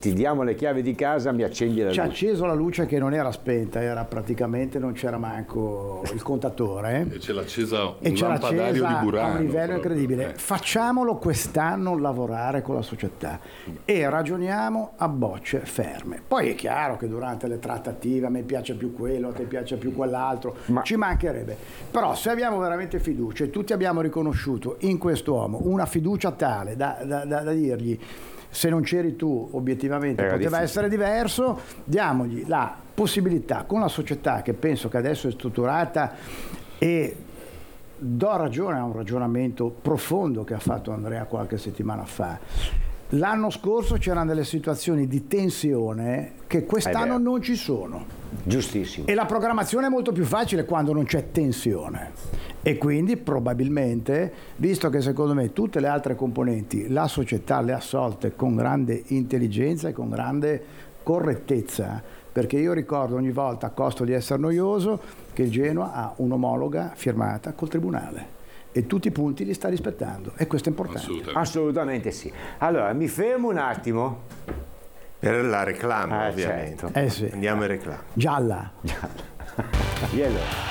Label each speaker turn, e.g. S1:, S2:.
S1: ti diamo le chiavi di casa, mi accendi la
S2: Ci ha
S1: luce.
S2: acceso la luce che non era spenta, era praticamente, non c'era manco il contatore.
S3: E ce l'ha accesa un
S2: E ce l'ha
S3: lampadario
S2: accesa
S3: di Burano.
S2: a un livello
S3: proprio.
S2: incredibile. Facciamolo quest'anno lavorare con la società e ragioniamo a bocce ferme. Poi è chiaro che durante le trattative a me piace più quello, a te piace più quell'altro, ci mancherebbe. Però se abbiamo veramente fiducia e tutti abbiamo riconosciuto in quest'uomo una fiducia tale da dirgli: se non c'eri tu obiettivamente
S1: Era
S2: poteva
S1: difficile.
S2: essere diverso, diamogli la possibilità con la società che penso che adesso è strutturata, e do ragione a un ragionamento profondo che ha fatto Andrea qualche settimana fa. L'anno scorso c'erano delle situazioni di tensione che quest'anno non ci sono.
S1: Giustissimo.
S2: E la programmazione è molto più facile quando non c'è tensione. E quindi probabilmente, visto che secondo me tutte le altre componenti la società le ha assolte con grande intelligenza e con grande correttezza, perché io ricordo ogni volta, a costo di essere noioso, che il Genoa ha un'omologa firmata col Tribunale e tutti i punti li sta rispettando, e questo è importante.
S3: Assolutamente.
S1: Assolutamente sì. Allora, mi fermo un attimo.
S4: Per la reclama, ovviamente.
S1: certo.
S2: Sì.
S4: Andiamo in reclama.
S2: Gialla.
S1: Yellow.